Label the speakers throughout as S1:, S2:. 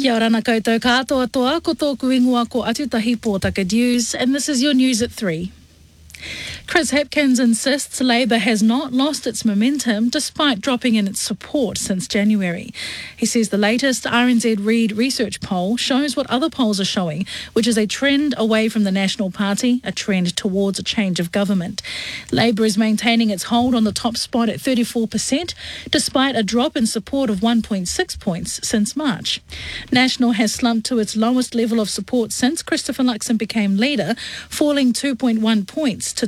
S1: Kia ora na koutou katoa toa, ko tōku ingoa ko Atutahi Pōtaka News, and this is your news at 3. Chris Hipkins insists Labour has not lost its momentum despite dropping in its support since January. He says the latest RNZ Reid research poll shows what other polls are showing, which is a trend away from the National Party, a trend towards a change of government. Labour is maintaining its hold on the top spot at 34%, despite a drop in support of 1.6 points since March. National has slumped to its lowest level of support since Christopher Luxon became leader, falling 2.1 points to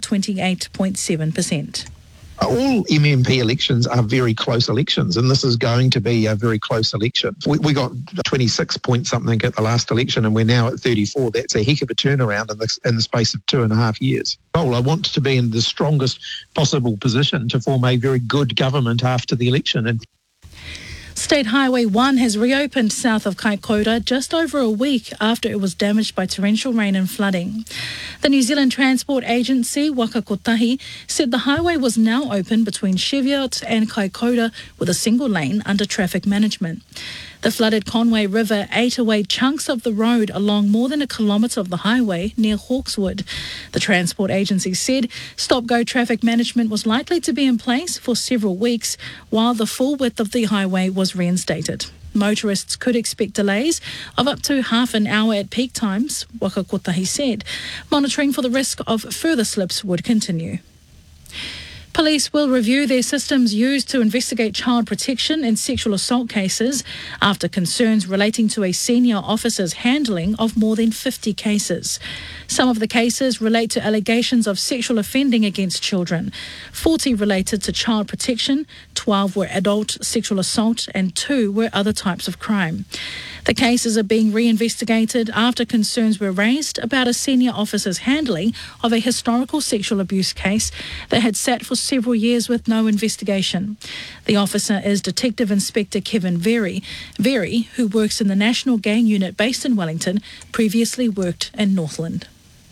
S1: 28.7%.
S2: All MMP elections are very close elections, and this is going to be a very close election. We got 26 point something at the last election, and we're now at 34. That's a heck of a turnaround in the space of 2.5 years. I want to be in the strongest possible position to form a very good government after the election. And
S1: State Highway 1 has reopened south of Kaikoura just over a week after it was damaged by torrential rain and flooding. The New Zealand Transport Agency, Waka Kotahi, said the highway was now open between Cheviot and Kaikoura with a single lane under traffic management. The flooded Conway River ate away chunks of the road along more than a kilometre of the highway near Hawkswood. The Transport Agency said stop-go traffic management was likely to be in place for several weeks while the full width of the highway was reinstated. Motorists could expect delays of up to half an hour at peak times, Waka Kotahi said. Monitoring for the risk of further slips would continue. Police will review their systems used to investigate child protection in sexual assault cases after concerns relating to a senior officer's handling of more than 50 cases. Some of the cases relate to allegations of sexual offending against children. 40 related to child protection, 12 were adult sexual assault, and 2 were other types of crime. The cases are being reinvestigated after concerns were raised about a senior officer's handling of a historical sexual abuse case that had sat for several years with no investigation. The officer is Detective Inspector Kevin Very, who works in the National Gang Unit based in Wellington, previously worked in Northland.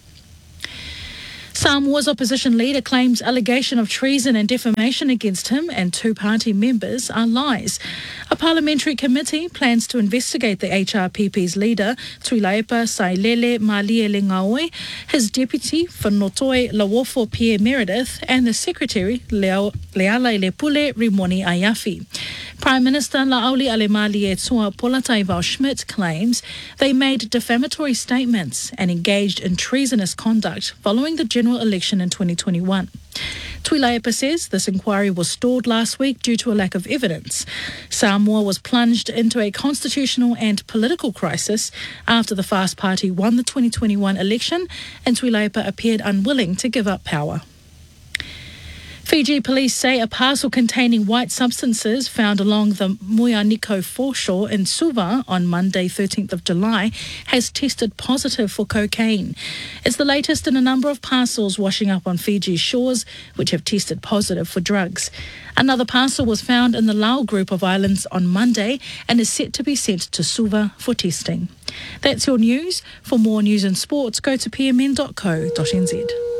S1: Samoa's opposition leader claims allegation of treason and defamation against him and 2 party members are lies. A parliamentary committee plans to investigate the HRPP's leader, Tuilaipa Sailele Maliele Ngaoi, his deputy, Whanotoi Lawofo Pierre Meredith, and the secretary, Leala Lepule Rimoni Ayafi. Prime Minister La'auli Alemali Etua Polataivao Schmidt claims they made defamatory statements and engaged in treasonous conduct following the general election in 2021. Tuilaipa says this inquiry was stalled last week due to a lack of evidence. Samoa was plunged into a constitutional and political crisis after the Fast Party won the 2021 election and Tuilaipa appeared unwilling to give up power. Fiji police say a parcel containing white substances found along the Muianiko foreshore in Suva on Monday, 13th of July, has tested positive for cocaine. It's the latest in a number of parcels washing up on Fiji's shores, which have tested positive for drugs. Another parcel was found in the Lau group of islands on Monday and is set to be sent to Suva for testing. That's your news. For more news and sports, go to pmn.co.nz.